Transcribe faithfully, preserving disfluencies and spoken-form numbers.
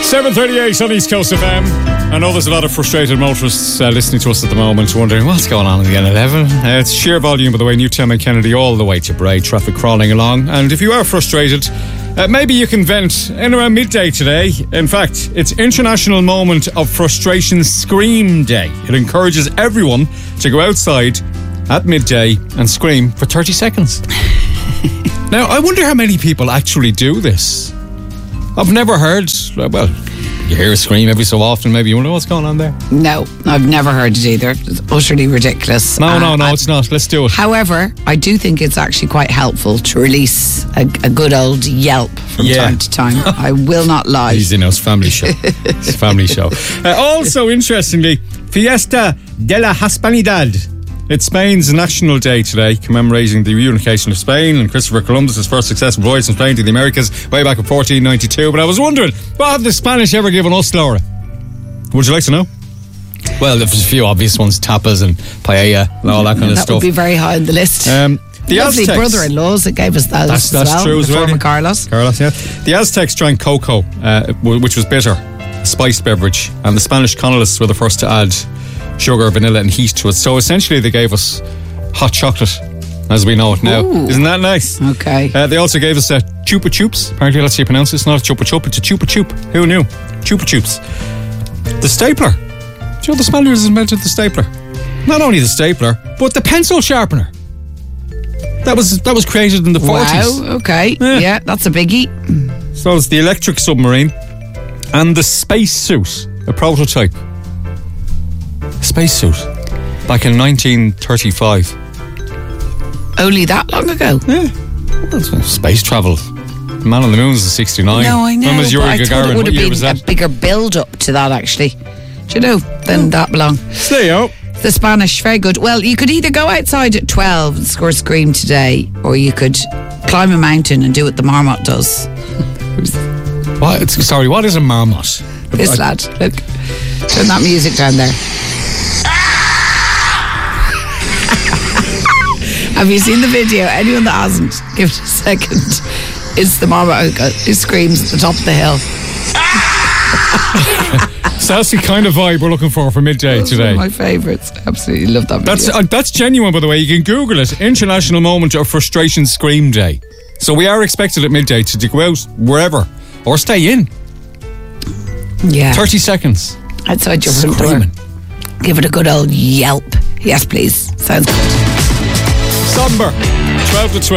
seven thirty-eight on East Coast F M. I know there's a lot of frustrated motorists uh, listening to us at the moment, wondering what's going on in the N eleven. Uh, it's sheer volume, by the way, Newtown and Kennedy all the way to Bray, traffic crawling along. And if you are frustrated, uh, maybe you can vent in around midday today. In fact, it's International Moment of Frustration Scream Day. It encourages everyone to go outside at midday and scream for thirty seconds. Now, I wonder how many people actually do this. I've never heard, well, you hear a scream every so often, maybe you wonder what's going on there. No, I've never heard it either. It's utterly ridiculous. No, uh, no, no, it's not. Let's do it. However, I do think it's actually quite helpful to release a, a good old yelp from Yeah. time to time. I will not lie. Easy now, it's a family show. It's a family show. Uh, also, interestingly, Fiesta de la Hispanidad. It's Spain's National Day today, commemorating the reunification of Spain and Christopher Columbus' first successful voyage from Spain to the Americas way back in fourteen ninety-two. But I was wondering, what have the Spanish ever given us, Laura? Would you like to know? Well, there's a few obvious ones, tapas and paella and all that kind of that stuff. would be very high on the list. Um, the Lovely Aztecs, brother-in-laws that gave us those That's, as that's well. true as the well. former Carlos. Carlos, yeah. The Aztecs drank cocoa, uh, w- which was bitter, a spiced beverage, and the Spanish colonists were the first to add sugar, vanilla and heat to it. So essentially they gave us hot chocolate as we know it now. Ooh. Isn't that nice? Okay. Uh, they also gave us uh, chupa chups. Apparently that's how you pronounce it. It's not a chupa chup, it's a chupa chup. Who knew? Chupa chups. The stapler. Do you know the Spaniards invented the stapler? Not only the stapler, but the pencil sharpener. That was that was created in the forties. Wow, okay. Yeah. Yeah, that's a biggie. So it's the electric submarine and the spacesuit, a prototype. Spacesuit. Back in nineteen thirty-five. Only that long ago? Yeah. That's when space travel. Man on the Moon was in sixty-nine. No, I know. When was but Yuri I thought Gagarin? it would What have year been was a that? bigger build-up to that, actually. Do you know, than that long. There you go. The Spanish, very good. Well, you could either go outside at twelve and score a scream today, or you could climb a mountain and do what the marmot does. What? It's, sorry, what is a marmot? This I- lad, look. Turn that music down there. Have you seen the video? Anyone that hasn't, give it a second. It's the marmot who screams at the top of the hill. So that's the kind of vibe we're looking for for midday That's today. one of my favourites. I absolutely love that video. That's uh, that's genuine, by the way. You can Google it. International Moment of Frustration Scream Day. So we are expected at midday to, to go out wherever or stay in. yeah. thirty seconds. Outside your front Screaming. door. Give it a good old yelp. Yes, please. Sounds good. Somber. twelve to twelve.